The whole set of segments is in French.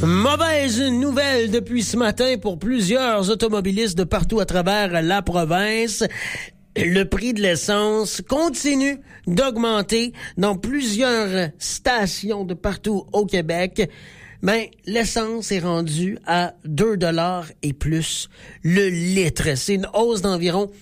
Mauvaise nouvelle depuis ce matin pour plusieurs automobilistes de partout à travers la province. Le prix de l'essence continue d'augmenter dans plusieurs stations de partout au Québec. Mais l'essence est rendue à 2 $ et plus le litre. C'est une hausse d'environ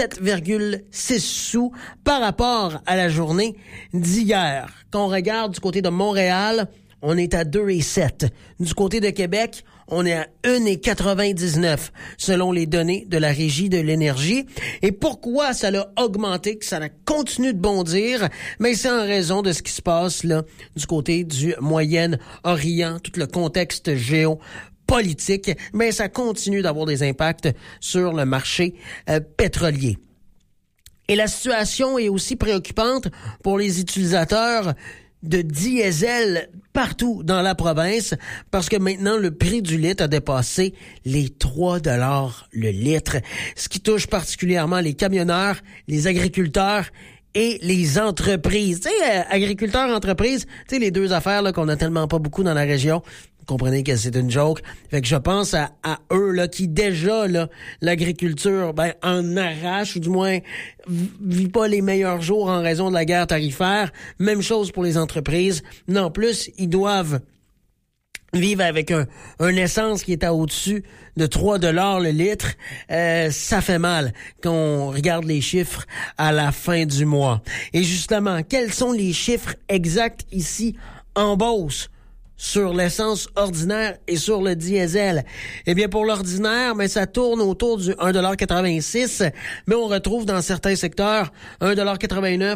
7,6 sous par rapport à la journée d'hier. Quand on regarde du côté de Montréal, on est à 2,7. Du côté de Québec, on est à 1,99 selon les données de la Régie de l'énergie. Et pourquoi ça a augmenté, que ça a continué de bondir? Mais c'est en raison de ce qui se passe là du côté du Moyen-Orient, tout le contexte géopolitique. Mais ça continue d'avoir des impacts sur le marché pétrolier. Et la situation est aussi préoccupante pour les utilisateurs de diesel partout dans la province parce que maintenant le prix du litre a dépassé les 3 $ le litre, ce qui touche particulièrement les camionneurs, les agriculteurs et les entreprises. Tu sais, agriculteurs, entreprises, tu sais, les deux affaires là qu'on a tellement pas beaucoup dans la région. Vous comprenez que c'est une joke. Fait que je pense à eux là qui déjà là l'agriculture en arrache ou du moins vit pas les meilleurs jours en raison de la guerre tarifaire. Même chose pour les entreprises. Non, en plus, ils doivent vivre avec un essence qui est à au-dessus de 3 $ le litre. Ça fait mal quand on regarde les chiffres à la fin du mois. Et justement, quels sont les chiffres exacts ici en Beauce sur l'essence ordinaire et sur le diesel? Eh bien, pour l'ordinaire, mais ça tourne autour du 1,86 $, mais on retrouve dans certains secteurs 1,89 $,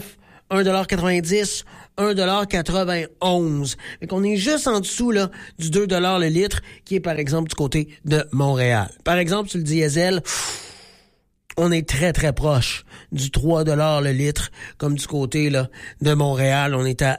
1,90 $, 1,91 $. Fait qu'on est juste en dessous là du 2 $ le litre, qui est par exemple du côté de Montréal. Par exemple, sur le diesel, on est très, très proche du 3 $ le litre, comme du côté là de Montréal. On est à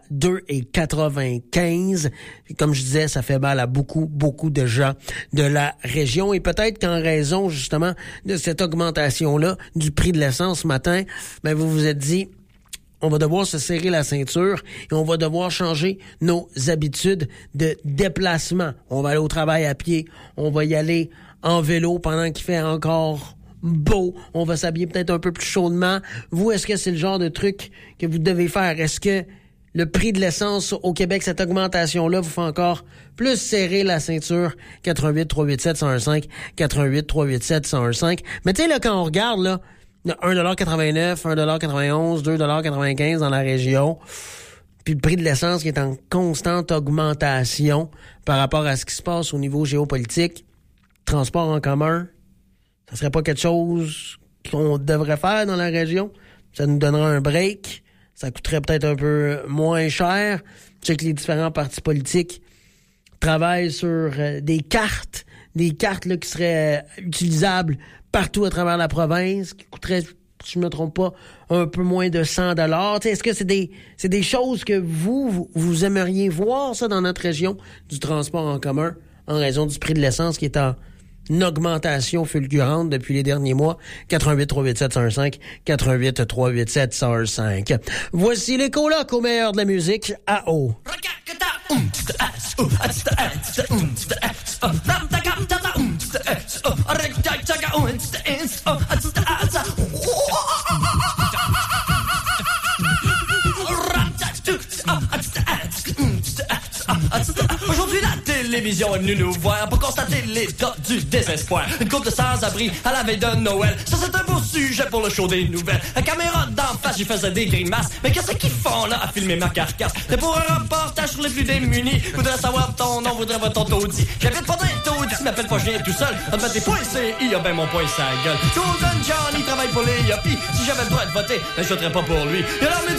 2,95 $. Comme je disais, ça fait mal à beaucoup, beaucoup de gens de la région. Et peut-être qu'en raison, justement, de cette augmentation-là du prix de l'essence ce matin, vous vous êtes dit, on va devoir se serrer la ceinture et on va devoir changer nos habitudes de déplacement. On va aller au travail à pied, on va y aller en vélo pendant qu'il fait encore beau, on va s'habiller peut-être un peu plus chaudement. Vous, est-ce que c'est le genre de truc que vous devez faire? Est-ce que le prix de l'essence au Québec, cette augmentation-là, vous fait encore plus serrer la ceinture? 88-387-1015, 88-387-1015. Mais tu sais, là, quand on regarde, là, 1,89 $, 1,91 $, 2,95 $ dans la région, puis le prix de l'essence qui est en constante augmentation par rapport à ce qui se passe au niveau géopolitique, transport en commun, ça serait pas quelque chose qu'on devrait faire dans la région? Ça nous donnerait un break, ça coûterait peut-être un peu moins cher. Je sais que les différents partis politiques travaillent sur des cartes là, qui seraient utilisables partout à travers la province, qui coûteraient, si je ne me trompe pas, un peu moins de 100 $. Est-ce que c'est des choses que vous aimeriez voir, ça, dans notre région, du transport en commun, en raison du prix de l'essence qui est en augmentation fulgurante depuis les derniers mois? 88-387-1015, 88-387-1015. Voici les colocs au meilleur de la musique à eau. Aujourd'hui la télévision est venue nous voir pour constater l'état du désespoir. Une couple de sans-abri à la veille de Noël, ça c'est un beau sujet pour le show des nouvelles. La caméra d'en face, j'y faisais des grimaces. Mais qu'est-ce qu'ils font là à filmer ma carcasse? C'est pour un reportage sur les plus démunis. Voudrais savoir ton nom, voudrais voir ton taudis. J'habite pas dans un taudis, m'appelle pas, je viens tout seul. On me dit point CI, y'a ben mon point sa gueule. Golden Johnny travaille pour les yuppies. Si j'avais le droit de voter, je voterais pas pour lui.